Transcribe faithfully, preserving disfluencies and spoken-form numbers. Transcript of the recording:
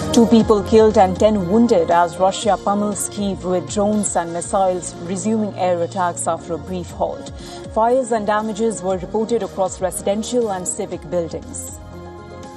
Two people killed and ten wounded as Russia pummels Kyiv with drones and missiles, resuming air attacks after a brief halt. Fires and damages were reported across residential and civic buildings.